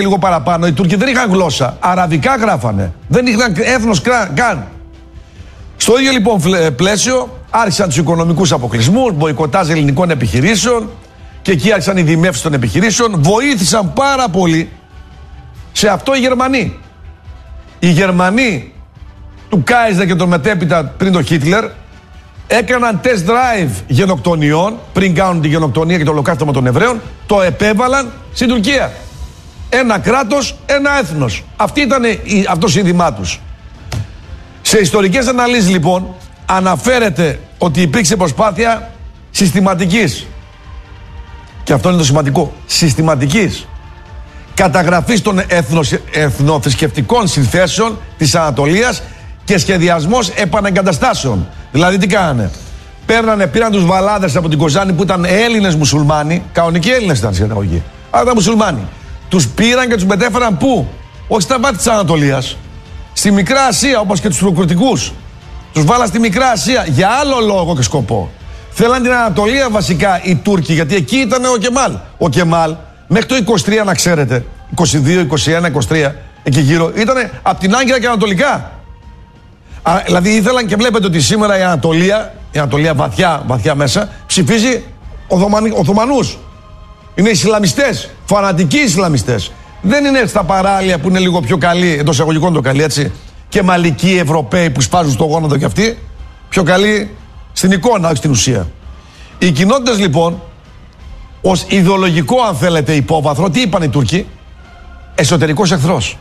λίγο παραπάνω. Οι Τούρκοι δεν είχαν γλώσσα. Αραβικά γράφανε. Δεν είχαν έθνος καν. Στο ίδιο λοιπόν πλαίσιο άρχισαν τους οικονομικούς αποκλεισμούς, μποϊκοτάζ ελληνικών επιχειρήσεων και εκεί άρχισαν οι δημεύσεις των επιχειρήσεων. Βοήθησαν πάρα πολύ σε αυτό οι Γερμανοί. Οι Γερμανοί του Κάιζερ και τον μετέπειτα πριν τον Χίτλερ έκαναν test drive γενοκτονιών πριν κάνουν τη γενοκτονία και το ολοκαύτωμα των Εβραίων. Το επέβαλαν στην Τουρκία. Ένα κράτος, ένα έθνος. Αυτή ήταν αυτό σύνθημά τους. Σε ιστορικές αναλύσεις λοιπόν αναφέρεται ότι υπήρξε προσπάθεια συστηματικής, και αυτό είναι το σημαντικό, συστηματικής καταγραφής των εθνοθρησκευτικών συνθέσεων της Ανατολίας και σχεδιασμός επανεγκαταστάσεων. Δηλαδή τι κάνανε? Πήραν τους βαλάδες από την Κοζάνη που ήταν Έλληνες μουσουλμάνοι, κανονικοί Έλληνες ήταν στην καταγωγή, αλλά ήταν μουσουλμάνοι. Τους πήραν και τους μετέφεραν πού? Όχι στα βάθη της Ανατολίας, στη Μικρά Ασία, όπως και τους τουρκοκουρδικούς. Τους βάλαν στη Μικρά Ασία για άλλο λόγο και σκοπό. Θέλαν την Ανατολία βασικά οι Τούρκοι, γιατί εκεί ήταν ο Κεμάλ. Ο Κεμάλ μέχρι το 23 να ξέρετε, 22, 21, 23, εκεί γύρω, ήταν από την Άγκυρα και ανατολικά. Δηλαδή ήθελαν, και βλέπετε ότι σήμερα η Ανατολία βαθιά μέσα, ψηφίζει Οθωμανούς. Είναι Ισλαμιστές, φανατικοί Ισλαμιστές. Δεν είναι στα παράλια που είναι λίγο πιο καλοί, εντός εισαγωγικών το καλοί, έτσι, και μαλικοί Ευρωπαίοι που σπάζουν στο γόνατο κι αυτοί. Πιο καλοί στην εικόνα, όχι στην ουσία. Οι κοινότητες λοιπόν, ως ιδεολογικό αν θέλετε υπόβαθρο, τι είπαν οι Τούρκοι? Εσωτερικός εχθρός.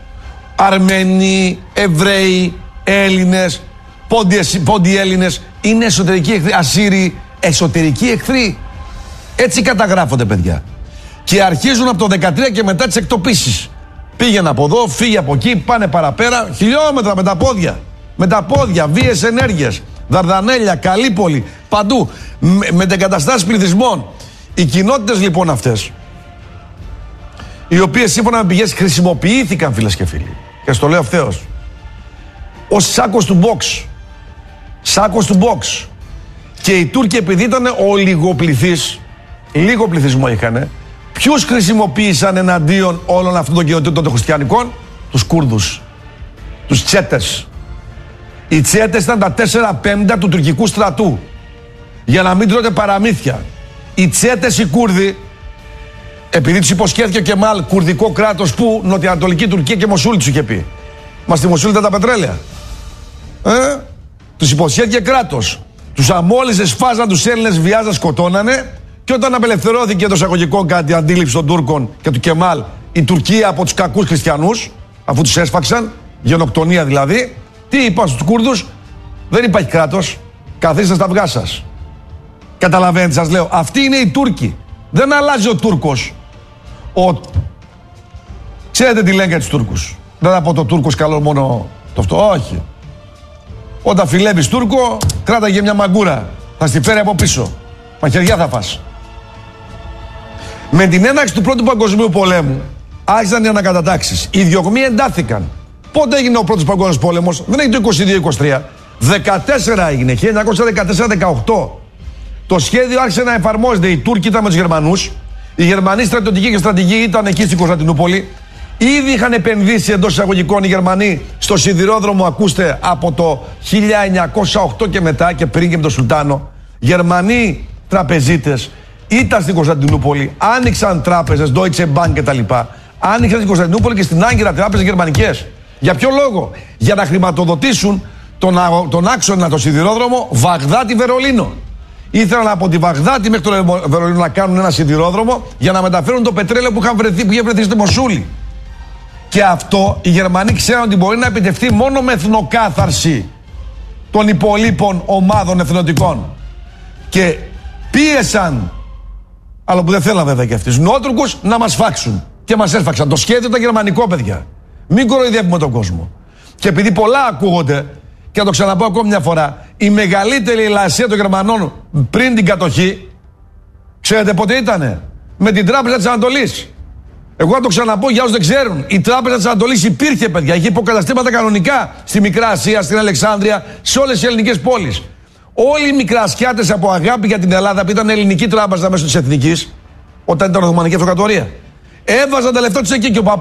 Αρμένοι, Εβραίοι, Έλληνες, πόντιοι Έλληνες είναι εσωτερικοί εχθροί. Ασσύριοι, εσωτερικοί εχθροί. Έτσι καταγράφονται, παιδιά. Και αρχίζουν από το 13 και μετά τις εκτοπίσεις. Πήγαινε από εδώ, φύγε από εκεί, πάνε παραπέρα, χιλιόμετρα με τα πόδια. Με τα πόδια, βίες ενέργειες, Δαρδανέλια, Καλύπολη, παντού. Μετεγκαταστάσεις πληθυσμών. Οι κοινότητες λοιπόν αυτές, οι οποίες σύμφωνα με πηγές χρησιμοποιήθηκαν, φίλες και φίλοι, και στο λέω ευθέως, ως σάκος του box. Σάκος του box. Και οι Τούρκοι, επειδή ήταν ολιγοπληθείς, λίγο πληθυσμό είχανε, ποιους χρησιμοποίησαν εναντίον όλων αυτών των κοινοτήτων των χριστιανικών? Τους Κούρδους, τους Τσέτες. Οι Τσέτες ήταν τα 4/5 του τουρκικού στρατού. Για να μην τρώτε παραμύθια. Οι Τσέτες οι Κούρδοι, επειδή τους υποσχέθηκε ο Κεμάλ κουρδικό κράτος, που νοτιοανατολική Τουρκία και Μοσούλη τους είχε πει. Μα στη Μοσούλη ήταν τα πετρέλαια. Τους υποσχέθηκε κράτος. Τους αμόλυζε, σφάζαν τους Έλληνες, βιάζαν, σκοτώνανε. Και όταν απελευθερώθηκε το εισαγωγικό κατά την αντίληψη των Τούρκων και του Κεμάλ η Τουρκία από τους κακούς χριστιανούς, αφού τους έσφαξαν, γενοκτονία δηλαδή, τι είπαν στους Κούρδους? Δεν υπάρχει κράτος, καθίστε στα αυγά σας. Καταλαβαίνετε, σας λέω, αυτοί είναι οι Τούρκοι. Δεν αλλάζει ο Τούρκος. Ξέρετε τι λένε για τους Τούρκους? Δεν θα πω το Τούρκος καλό μόνο το αυτό, όχι. Όταν φιλεύεις Τούρκο, κράταγε μια μαγκούρα, θα στη φέρει από πίσω. Μαχαιριά θα φας. Με την έναρξη του Πρώτου Παγκοσμίου Πολέμου άρχισαν οι ανακατατάξεις. Οι διωγμοί εντάθηκαν. Πότε έγινε ο Πρώτος Παγκόσμιος Πόλεμος? Δεν έγινε το 22-23. 14 έγινε, 1914-18. Το σχέδιο άρχισε να εφαρμόζεται. Οι Τούρκοι ήταν με τους Γερμανούς. Οι Γερμανοί στρατιωτικοί και στρατηγοί ήταν εκεί στην Κωνσταντινούπολη. Ήδη είχαν επενδύσει εντός εισαγωγικών οι Γερμανοί στο σιδηρόδρομο, ακούστε, από το 1908 και μετά και πριν και με τον Σουλτάνο. Γερμανοί τραπεζίτες ήταν στην Κωνσταντινούπολη, άνοιξαν τράπεζες, Deutsche Bank κτλ. Άνοιξαν στην Κωνσταντινούπολη και στην Άγκυρα τράπεζες γερμανικές. Για ποιο λόγο? Για να χρηματοδοτήσουν τον άξονα, το σιδηρόδρομο Βαγδάτη-Βερολίνο. Ήθελαν από τη Βαγδάτη μέχρι το Βερολίνο να κάνουν ένα σιδηρόδρομο για να μεταφέρουν το πετρέλαιο που είχε βρεθεί στη Μοσούλη. Και αυτό οι Γερμανοί ξέραν ότι μπορεί να επιτευχθεί μόνο με εθνοκάθαρση των υπολείπων ομάδων εθνοτικών. Και πίεσαν, αλλά που δεν θέλαν βέβαια και αυτοί, τους Νότουρκους να μας φάξουν. Και μας έσφαξαν. Το σχέδιο ήταν γερμανικό, παιδιά. Μην κοροϊδεύουμε τον κόσμο. Και επειδή πολλά ακούγονται, και να το ξαναπώ ακόμη μια φορά, η μεγαλύτερη ελασία των Γερμανών πριν την κατοχή, ξέρετε πότε ήτανε? Με την Τράπεζα της Ανατολής. Εγώ να το ξαναπώ για όσους δεν ξέρουν. Η Τράπεζα της Ανατολής υπήρχε, παιδιά. Είχε υποκαταστήματα κανονικά στη Μικρά Ασία, στην Αλεξάνδρεια, σε όλες τις ελληνικές πόλεις. Όλοι οι μικρασιάτες από αγάπη για την Ελλάδα, που ήταν ελληνική τράπεζα μέσω της Εθνικής, όταν ήταν Οθωμανική Αυτοκρατορία, Έβαζαν τα λεφτά τους εκεί και ο